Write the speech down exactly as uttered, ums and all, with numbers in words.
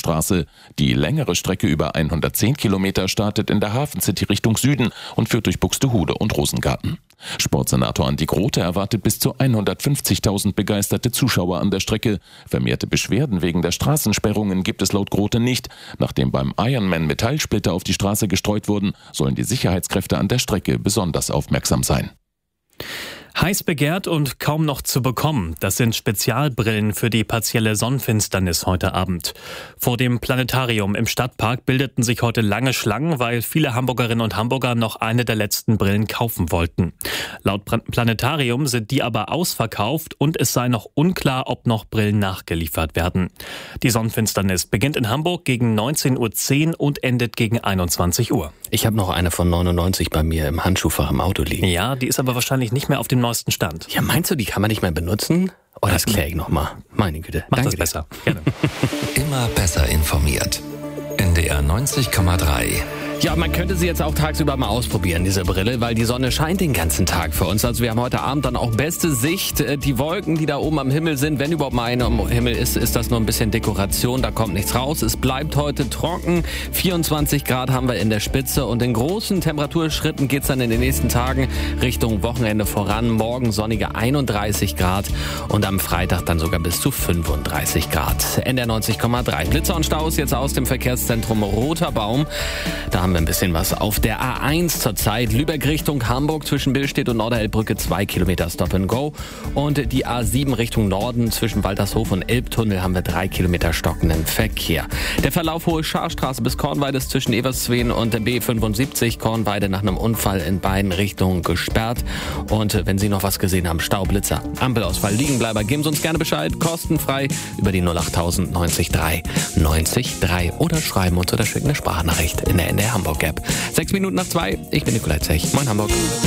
Schwarzwaldstraße. Die längere Strecke über hundertzehn Kilometer startet in der Hafen City Richtung Süden und führt durch Buxtehude und Rosengarten. Sportsenator Andi Grote erwartet bis zu hundertfünfzigtausend begeisterte Zuschauer an der Strecke. Vermehrte Beschwerden wegen der Straßensperrungen gibt es laut Grote nicht. Nachdem beim Ironman Metallsplitter auf die Straße gestreut wurden, sollen die Sicherheitskräfte an der Strecke besonders aufmerksam sein. Heiß begehrt und kaum noch zu bekommen. Das sind Spezialbrillen für die partielle Sonnenfinsternis heute Abend. Vor dem Planetarium im Stadtpark bildeten sich heute lange Schlangen, weil viele Hamburgerinnen und Hamburger noch eine der letzten Brillen kaufen wollten. Laut Planetarium sind die aber ausverkauft und es sei noch unklar, ob noch Brillen nachgeliefert werden. Die Sonnenfinsternis beginnt in Hamburg gegen neunzehn Uhr zehn und endet gegen einundzwanzig Uhr. Ich habe noch eine von neunundneunzig bei mir im Handschuhfach im Auto liegen. Ja, die ist aber wahrscheinlich nicht mehr auf dem neuesten Stand. Ja, meinst du, die kann man nicht mehr benutzen? Oh, das kläre ich nochmal. Meine Güte. Mach Danke das besser. Gerne. Immer besser informiert. N D R neunzig Komma drei. Ja, man könnte sie jetzt auch tagsüber mal ausprobieren, diese Brille, weil die Sonne scheint den ganzen Tag für uns. Also wir haben heute Abend dann auch beste Sicht. Die Wolken, die da oben am Himmel sind, wenn überhaupt mal eine am Himmel ist, ist das nur ein bisschen Dekoration, da kommt nichts raus. Es bleibt heute trocken. vierundzwanzig Grad haben wir in der Spitze und in großen Temperaturschritten geht's dann in den nächsten Tagen Richtung Wochenende voran. Morgen sonnige einunddreißig Grad und am Freitag dann sogar bis zu fünfunddreißig Grad. N D R neunzig Komma drei. Blitzer und Staus jetzt aus dem Verkehrszentrum Roter Baum. Da haben wir ein bisschen was auf der A eins zurzeit. Lübeck Richtung Hamburg zwischen Billstedt und Norderelbbrücke zwei Kilometer Stop and Go. Und die A sieben Richtung Norden zwischen Waltershof und Elbtunnel haben wir drei Kilometer stockenden Verkehr. Der Verlauf Hohe Scharstraße bis Kornweide ist zwischen Eversweden und B fünfundsiebzig. Kornweide nach einem Unfall in beiden Richtungen gesperrt. Und wenn Sie noch was gesehen haben, Staublitzer, Ampelausfall, Liegenbleiber, geben Sie uns gerne Bescheid. Kostenfrei über die null acht tausend neunzig drei neunzig drei oder schreiben uns oder schicken eine Sprachnachricht in der N D R Hamburg App. Sechs Minuten nach zwei, ich bin Nikolai Zech. Moin Hamburg.